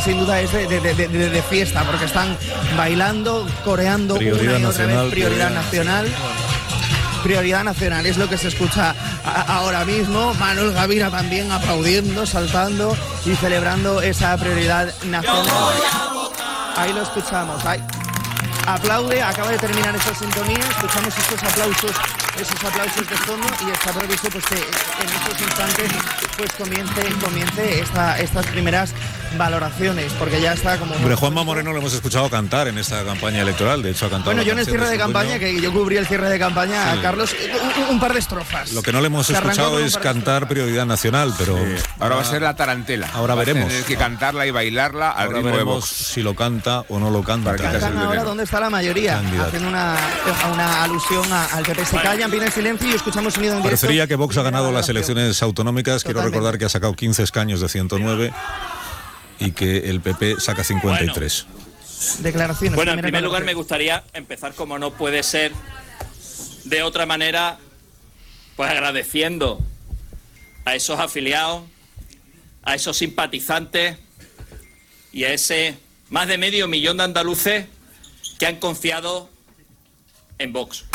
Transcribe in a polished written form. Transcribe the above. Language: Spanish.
sin duda es de fiesta, porque están bailando, coreando Prioridad una y otra nacional, vez, prioridad nacional. Prioridad nacional es lo que se escucha ahora mismo. Manuel Gavira también aplaudiendo, saltando y celebrando esa prioridad nacional. Ahí lo escuchamos. Ahí. Aplaude, acaba de terminar esa sintonía, escuchamos esos aplausos de fondo y está previsto pues que en estos instantes pues comience estas primeras valoraciones, porque ya está como... Hombre, Juanma Moreno lo hemos escuchado cantar en esta campaña electoral, de hecho ha cantado... Bueno, yo en el cierre de campaña, que yo cubrí el cierre de campaña, sí. A Carlos, un par de estrofas. Lo que no le hemos escuchado es cantar prioridad nacional, pero... Sí. Ahora va a ser la tarantela. Ahora veremos. Tienes que cantarla y bailarla al ahora ritmo de Vox. Si lo canta o no lo canta. Cantan ahora dónde está la mayoría, haciendo una alusión al PP. Se callan, viene el silencio y escuchamos sonido en directo. Parecería que Vox ha ganado las elecciones autonómicas. Quiero recordar que ha sacado 15 escaños de 109 y que el PP saca 53. Declaraciones. Bueno, en primer lugar me gustaría empezar, como no puede ser de otra manera, pues agradeciendo a esos afiliados, a esos simpatizantes y a ese más de medio millón de andaluces que han confiado en Vox.